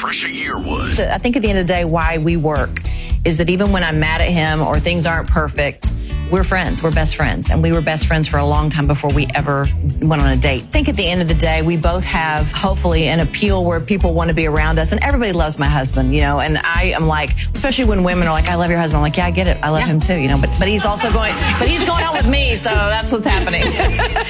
Trisha Yearwood. I think at the end of the day, why we work is that even when I'm mad at him or things aren't perfect, we're friends. We're best friends. And we were best friends for a long time before we ever went on a date. I think at the end of the day, we both have, hopefully, an appeal where people want to be around us. And everybody loves my husband, you know. And I am like, especially when women are like, I love your husband. I'm like, yeah, I get it. I love him too, you know. But he's also going, but he's going out with me. So that's what's happening.